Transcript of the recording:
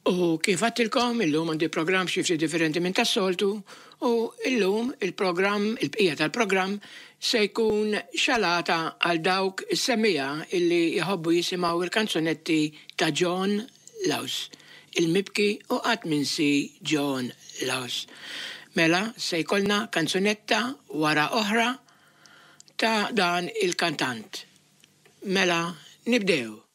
U kif għattilkom, illum għandi program xifti differenti minn tas-soltu, u illum il-program, il-bqija tal-program, se jkun xalata għal dawk is-semmija illi jħobbu jisimaw il-kanzunetti ta' John Laws, il-mibki u għatminsi John Laws. Mela, se jkollna kanzunetta wara oħra ta' dan il-kantant. Mela, nibdew.